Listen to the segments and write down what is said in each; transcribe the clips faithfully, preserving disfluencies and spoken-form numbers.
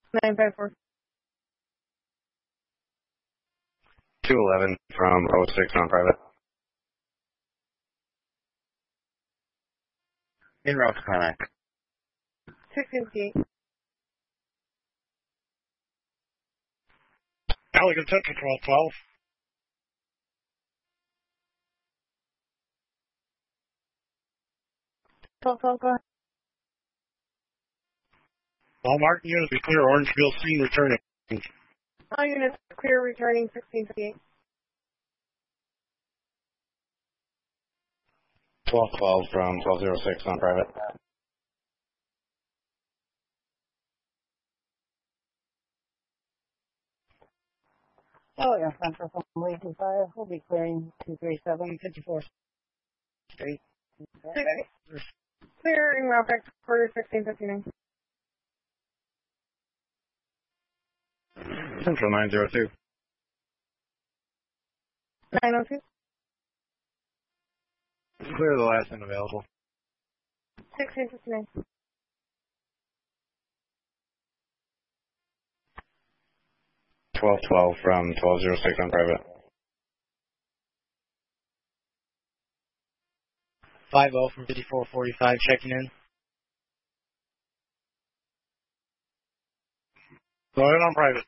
nine five four. two eleven from oh six on private. In route to Climax. sixteen fifty-eight. Allegan Central twelve twelve. twelve twelve, go ahead. All marked units be clear. Orangeville scene returning. All units clear returning sixteen fifty-eight. twelve twelve from twelve oh six on private. Oh, yeah, Central from Lee two five. We'll be clearing two three seven, fifty-four Street. Okay. Clear in route back to quarter sixteen fifty-nine. Central nine oh two. nine oh two. Clear the last end available. sixteen fifty-nine. twelve twelve from twelve oh six on private. five oh from fifty-four forty-five checking in. Go ahead on private.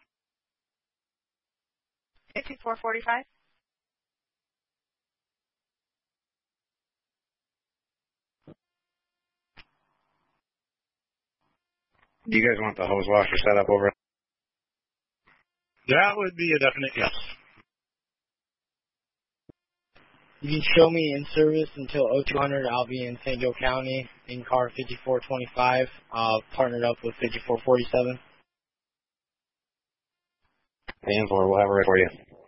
fifty-four forty-five. Do you guys want the hose washer set up over? That would be a definite yes. You can show me in service until oh two hundred. I'll be in San Diego County in car fifty-four twenty-five, uh, partnered up with fifty-four forty-seven. Stand for, we'll have it ready for you.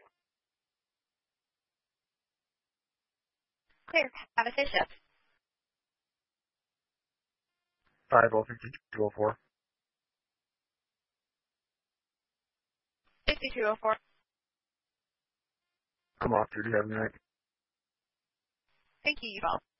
Clear. Have a safe shift. five oh fifty-two oh four. fifty-two oh four. Come off duty, have a night. Thank you, you all.